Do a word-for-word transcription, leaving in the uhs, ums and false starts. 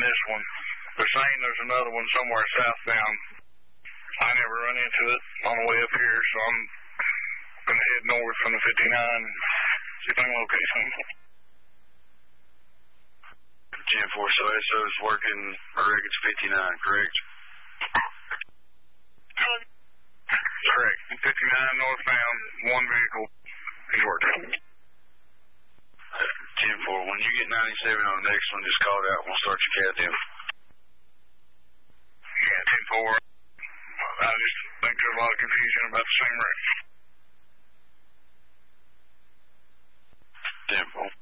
this one. They're saying there's another one somewhere southbound. I never run into it on the way up here, so I'm going to head north from the fifty-nine, see if I can locate something. ten four, so S O is working, I reckon it's fifty-nine, correct? Correct. fifty-nine northbound, one vehicle is working. ten four, when you get ninety-seven on the next one, just call it out and we'll start your cat in. Yeah, ten four. I just think there's a lot of confusion about the same route. ten four.